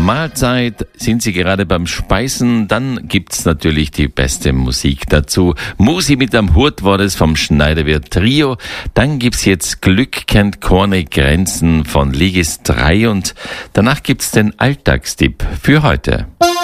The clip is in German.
Mahlzeit, sind Sie gerade beim Speisen, dann gibt's natürlich die beste Musik dazu. Musi mit am Hut war das vom Schneiderwirt Trio. Dann gibt's jetzt Glück kennt keine Grenzen von Ligis 3 und danach gibt's den Alltagstipp für heute.